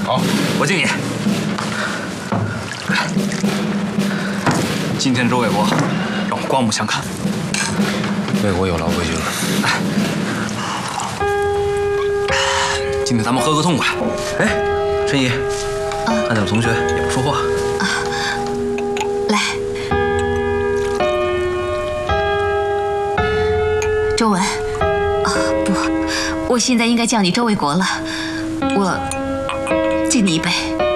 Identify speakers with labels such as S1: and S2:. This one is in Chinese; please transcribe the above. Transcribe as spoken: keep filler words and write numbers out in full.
S1: 好，
S2: 我敬你。今天的周卫国让我刮目相看。
S1: 魏国有劳贵军了。
S2: 今天咱们喝个痛快。哎，陈怡，看见了同学也不说话。
S3: 啊，来，周文。啊，不，我现在应该叫你周卫国了。我敬你一杯。